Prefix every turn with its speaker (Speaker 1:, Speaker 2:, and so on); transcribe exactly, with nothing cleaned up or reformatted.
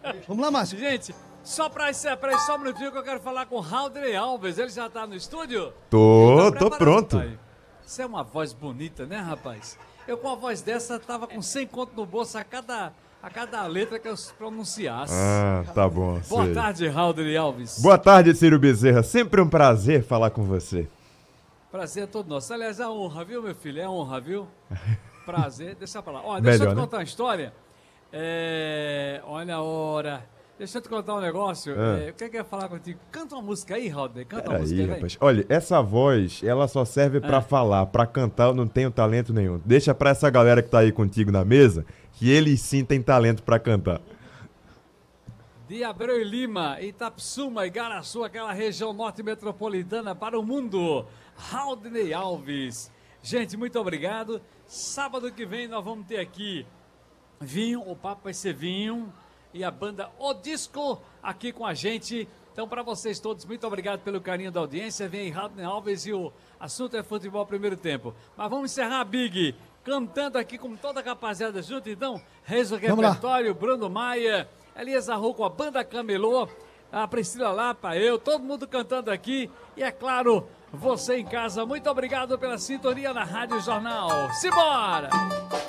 Speaker 1: Vamos lá, Márcio.
Speaker 2: Gente, só pra isso, pra só um minutinho que eu quero falar com o Haldney Alves. Ele já tá no estúdio?
Speaker 3: Tô,
Speaker 2: Tá
Speaker 3: tô pronto.
Speaker 2: Pai? Isso é uma voz bonita, né, rapaz? Eu com a voz dessa tava com cem conto no bolso a cada, a cada letra que eu pronunciasse.
Speaker 3: Ah, tá bom.
Speaker 2: Boa
Speaker 3: sei.
Speaker 2: tarde, Haldney Alves.
Speaker 3: Boa tarde, Ciro Bezerra. Sempre um prazer falar com você.
Speaker 2: Prazer é todo nosso. Aliás, é honra, viu, meu filho? É honra, viu? Prazer, deixa pra lá. Olha, deixa
Speaker 3: Melhor,
Speaker 2: eu te
Speaker 3: né?
Speaker 2: contar uma história. É... Olha a hora. Deixa eu te contar um negócio.
Speaker 3: Ah.
Speaker 2: É... O que é que eu ia falar contigo? Canta uma música aí, Haldney. Canta uma
Speaker 3: Peraí,
Speaker 2: música aí,
Speaker 3: rapaz. Olha, essa voz, ela só serve pra
Speaker 2: É.
Speaker 3: falar. Pra cantar eu não tenho talento nenhum. Deixa pra essa galera que tá aí contigo na mesa, que eles sim têm talento pra cantar.
Speaker 2: De Abreu e Lima, Itapsuma, Igaraçu, aquela região norte metropolitana para o mundo. Haldney Alves. Gente, muito obrigado. Sábado que vem nós vamos ter aqui vinho, o papo vai ser vinho e a banda O Disco aqui com a gente. Então, para vocês todos, muito obrigado pelo carinho da audiência. Vem aí Haldney Alves e o assunto é futebol primeiro tempo. Mas vamos encerrar, Big, cantando aqui com toda a rapaziada junto. Então, Reis do
Speaker 1: Vamos lá.
Speaker 2: Repertório, Bruno Maia, Elias Arru com a banda Camelô, a Priscila Lapa, eu, todo mundo cantando aqui. E é claro, você em casa, muito obrigado pela sintonia na Rádio Jornal. Simbora!